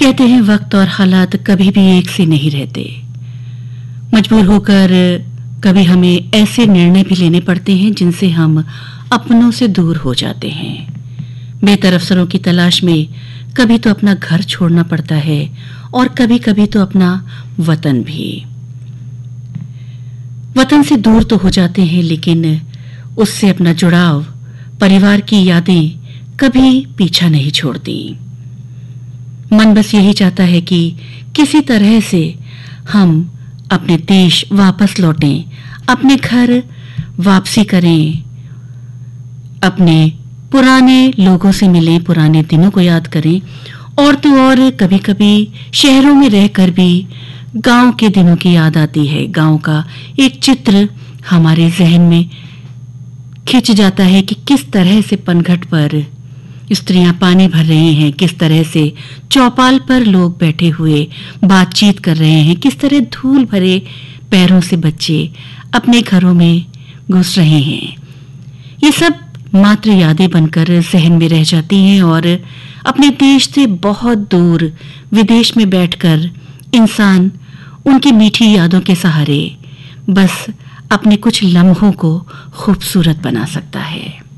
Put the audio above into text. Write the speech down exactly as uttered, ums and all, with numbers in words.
कहते हैं वक्त और हालात कभी भी एक से नहीं रहते। मजबूर होकर कभी हमें ऐसे निर्णय भी लेने पड़ते हैं जिनसे हम अपनों से दूर हो जाते हैं। बेहतर अवसरों की तलाश में कभी तो अपना घर छोड़ना पड़ता है और कभी कभी तो अपना वतन भी। वतन से दूर तो हो जाते हैं, लेकिन उससे अपना जुड़ाव, परिवार की यादें कभी पीछा नहीं छोड़ती। मन बस यही चाहता है कि किसी तरह से हम अपने देश वापस लौटें, अपने घर वापसी करें, अपने पुराने लोगों से मिलें, पुराने दिनों को याद करें। और तो और कभी कभी शहरों में रहकर भी गांव के दिनों की याद आती है। गांव का एक चित्र हमारे जहन में खिंच जाता है कि किस तरह से पनघट पर स्त्रियां पानी भर रही हैं, किस तरह से चौपाल पर लोग बैठे हुए बातचीत कर रहे हैं, किस तरह धूल भरे पैरों से बच्चे अपने घरों में घुस रहे हैं। ये सब मात्र यादें बनकर जहन में रह जाती हैं और अपने देश से बहुत दूर विदेश में बैठकर इंसान उनकी मीठी यादों के सहारे बस अपने कुछ लम्हों को खूबसूरत बना सकता है।